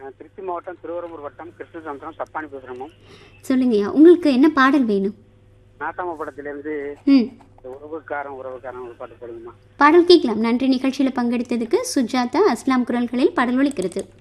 திருச்சி மாவட்டம் திருவரம்பூர் வட்டம் கிருஷ்ணசமுத்திரம் சப்பானி பேசுகிறோம். சொல்லுங்கய்யா, உங்களுக்கு என்ன பாடல் வேணும்? நாட்டாம படத்திலிருந்து ம் உறவுக்காரன் உறவுக்காரன் ஒரு பாட்டு போடுங்கம்மா. பாடல் கேட்கலாம். நன்றி. நிகழ்ச்சியில் பங்கெடுத்ததுக்கு. சுஜாதா, அஸ்லாம் குரல்களில் பாடல் ஒலிக்கிறது.